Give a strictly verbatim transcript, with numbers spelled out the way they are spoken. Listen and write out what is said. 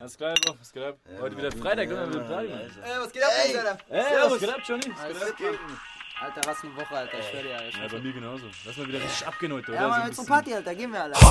Was geht ab, Bro? Was geht ab? Heute wieder Freitag, oder? Mit Party. Ey, was geht ab, Alter? Ey, was geht ab, Johnny? Was Alles geht ab? fit, Mann. Alter, was eine Woche, Alter, ich schwör dir, Alter. Ja, bei mir genauso. Lass mal wieder richtig abgehen heute, oder? Ja, So Mann, ein jetzt zur bisschen- Party, Alter, gehen wir alle.